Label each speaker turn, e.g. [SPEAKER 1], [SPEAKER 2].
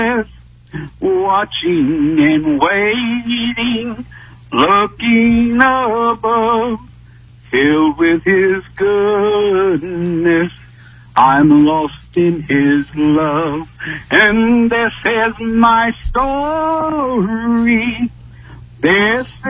[SPEAKER 1] watching and waiting, looking above, filled with His goodness. I'm lost in His love, and this is my story. This